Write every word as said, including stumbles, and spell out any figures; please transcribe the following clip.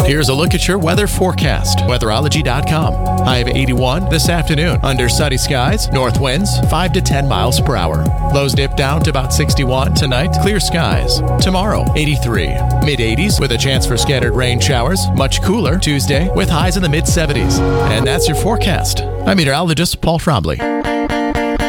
Here's a look at your weather forecast. weatherology dot com. High of eighty-one this afternoon. Under sunny skies. North winds five to ten miles per hour. Lows dip down to about sixty-one. Tonight, clear skies. Tomorrow, eighty-three. mid eighties with a chance for scattered rain showers. Much cooler Tuesday with highs in the mid seventies. And that's your forecast. I'm meteorologist Paul Trombley.